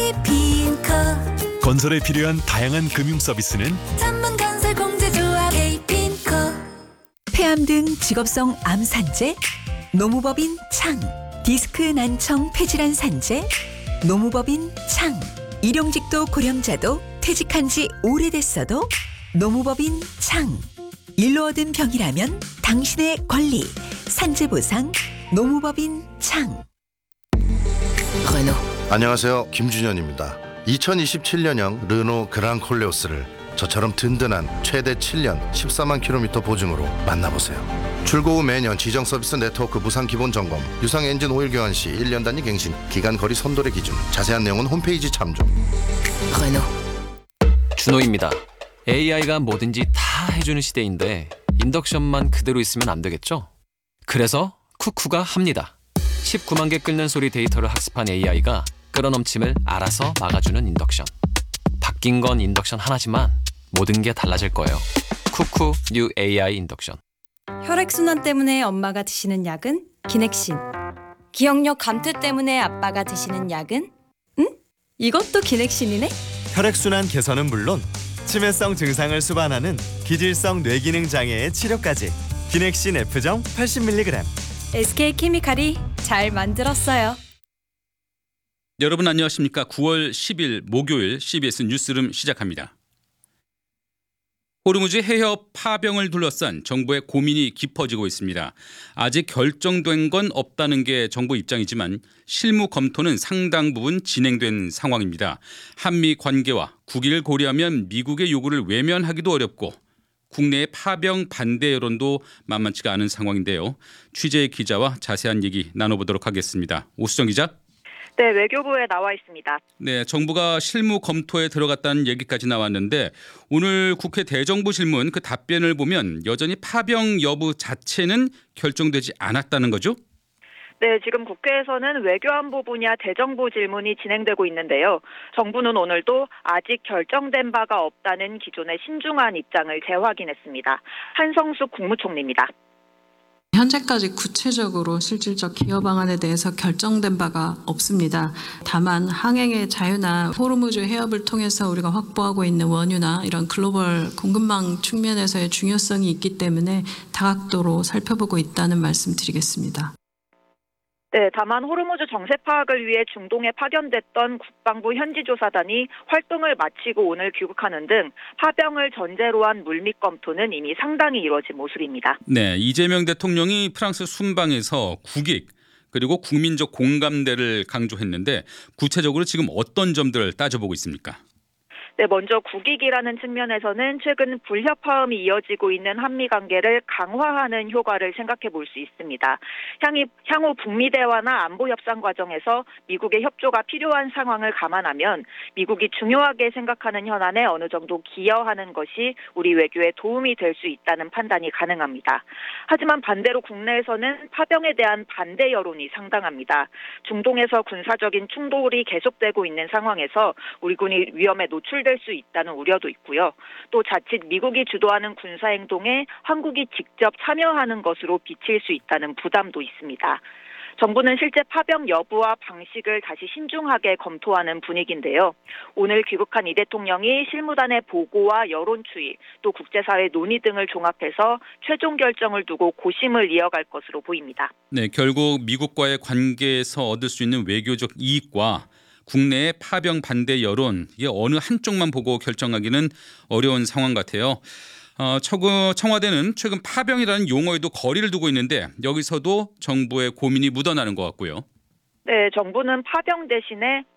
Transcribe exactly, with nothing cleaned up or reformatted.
케이핀코. 건설에 필요한 다양한 금융 서비스는 전문건설 공제조합 케이핀코. 폐암 등 직업성 암 산재, 노무법인 창, 디스크 난청 폐질환 산재, 노무법인 창, 일용직도 고령자도 퇴직한 지 오래됐어도 노무법인 창. 일로 얻은 병이라면 당신의 권리, 산재보상, 노무법인 창. 르노. 안녕하세요, 김준현입니다. 이천이십칠년형 르노 그랑 콜레오스를 저처럼 든든한 최대 칠 년 십사만 킬로미터 보증으로 만나보세요. 출고 후 매년 지정 서비스 네트워크 무상 기본 점검, 유상 엔진 오일 교환 시 일 년 단위 갱신, 기간 거리 선도의 기준, 자세한 내용은 홈페이지 참조. 르노. 준호입니다. 에이아이가 뭐든지 다 해주는 시대인데 인덕션만 그대로 있으면 안 되겠죠? 그래서 쿠쿠가 합니다. 십구만 개 끓는 소리 데이터를 학습한 에이아이가 끓어넘침을 알아서 막아주는 인덕션. 바뀐 건 인덕션 하나지만 모든 게 달라질 거예요. 쿠쿠 뉴 에이아이 인덕션. 혈액순환 때문에 엄마가 드시는 약은 기넥신. 기억력 감퇴 때문에 아빠가 드시는 약은? 응? 이것도 기넥신이네? 혈액순환 개선은 물론 치매성 증상을 수반하는 기질성 뇌기능 장애의 치료까지 기넥신 F정 팔십 밀리그램. 에스케이케미칼이 잘 만들었어요. 여러분 안녕하십니까? 구월 십일 목요일 씨비에스 뉴스룸 시작합니다. 호르무즈 해협 파병을 둘러싼 정부의 고민이 깊어지고 있습니다. 아직 결정된 건 없다는 게 정부 입장이지만 실무 검토는 상당 부분 진행된 상황입니다. 한미 관계와 국익을 고려하면 미국의 요구를 외면하기도 어렵고 국내의 파병 반대 여론도 만만치가 않은 상황인데요. 취재 기자와 자세한 얘기 나눠보도록 하겠습니다. 오수정 기자. 네, 외교부에 나와 있습니다. 네, 정부가 실무 검토에 들어갔다는 얘기까지 나왔는데 오늘 국회 대정부 질문 그 답변을 보면 여전히 파병 여부 자체는 결정되지 않았다는 거죠? 네, 지금 국회에서는 외교안보 분야 대정부 질문이 진행되고 있는데요. 정부는 오늘도 아직 결정된 바가 없다는 기존의 신중한 입장을 재확인했습니다. 한성숙 국무총리입니다. 현재까지 구체적으로 실질적 기여 방안에 대해서 결정된 바가 없습니다. 다만 항행의 자유나 호르무즈 해협을 통해서 우리가 확보하고 있는 원유나 이런 글로벌 공급망 측면에서의 중요성이 있기 때문에 다각도로 살펴보고 있다는 말씀 드리겠습니다. 네, 다만 호르무즈 정세 파악을 위해 중동에 파견됐던 국방부 현지조사단이 활동을 마치고 오늘 귀국하는 등 파병을 전제로 한 물밑 검토는 이미 상당히 이루어진 모습입니다. 네, 이재명 대통령이 프랑스 순방에서 국익 그리고 국민적 공감대를 강조했는데 구체적으로 지금 어떤 점들을 따져보고 있습니까? 네, 먼저 국익이라는 측면에서는 최근 불협화음이 이어지고 있는 한미 관계를 강화하는 효과를 생각해 볼 수 있습니다. 향이, 향후 북미 대화나 안보 협상 과정에서 미국의 협조가 필요한 상황을 감안하면 미국이 중요하게 생각하는 현안에 어느 정도 기여하는 것이 우리 외교에 도움이 될 수 있다는 판단이 가능합니다. 하지만 반대로 국내에서는 파병에 대한 반대 여론이 상당합니다. 중동에서 군사적인 충돌이 계속되고 있는 상황에서 우리 군이 위험에 노출될 수 있다는 우려도 있고요. 또 자칫 미국이 주도하는 군사행동에 한국이 직접 참여하는 것으로 비칠 수 있다는 부담도 있습니다. 정부는 실제 파병 여부와 방식을 다시 신중하게 검토하는 분위기인데요. 오늘 귀국한 이 대통령이 실무단의 보고와 여론 추이, 또 국제사회 논의 등을 종합해서 최종 결정을 두고 고심을 이어갈 것으로 보입니다. 네, 결국 미국과의 관계에서 얻을 수 있는 외교적 이익과 국내의 파병 반대 여론, 이게 어느 한쪽만 보고 결정하기는 어려운 상황 같아요. 어, 청와대는 최근 파병이라는 용어에도 거리를 두고 있는데 여기서도 정부의 고민이 묻어나는 것 같고요. 네, 정부는 파병 대신에